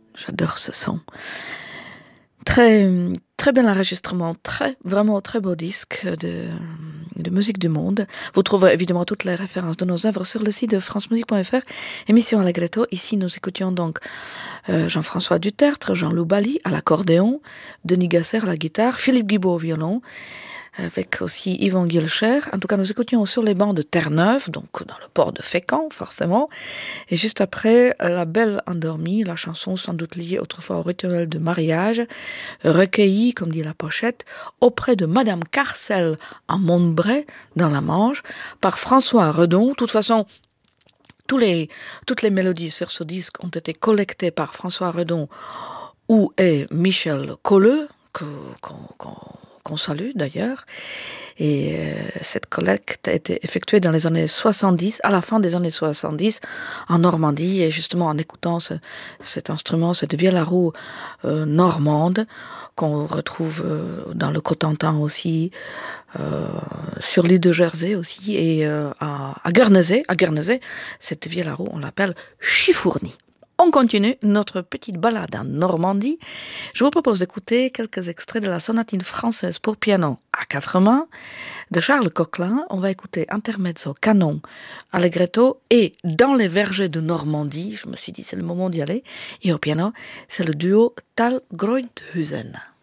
J'adore ce son. Très, très bel enregistrement, vraiment très beau disque de musique du monde. Vous trouverez évidemment toutes les références de nos œuvres sur le site de francemusique.fr. Émission Allegretto. Ici, nous écoutions donc Jean-François Dutertre, Jean-Loup Bali à l'accordéon, Denis Gasser à la guitare, Philippe Guibaud au violon, avec aussi Yvon Guilcher. En tout cas, nous écoutions sur les bancs de Terre-Neuve, donc dans le port de Fécamp, forcément. Et juste après, La Belle Endormie, la chanson sans doute liée autrefois au rituel de mariage, recueillie, comme dit la pochette, auprès de Madame Carcel à Montbray, dans la Manche, par François Redon. De toute façon, toutes les mélodies sur ce disque ont été collectées par François Redon ou et Michel Colleux, qu'on salue d'ailleurs. Et cette collecte a été effectuée dans les années 70, à la fin des années 70, en Normandie. Et justement, en écoutant cet instrument, cette vielle à roue normande, qu'on retrouve dans le Cotentin aussi, sur l'île de Jersey aussi, et à Guernesey, cette vielle à roue, on l'appelle chifournie. On continue notre petite balade en Normandie. Je vous propose d'écouter quelques extraits de la sonatine française pour piano à quatre mains de Charles Coquelin. On va écouter Intermezzo, Canon, Allegretto et Dans les vergers de Normandie. Je me suis dit c'est le moment d'y aller. Et au piano, c'est le duo Tal-Groydhusen.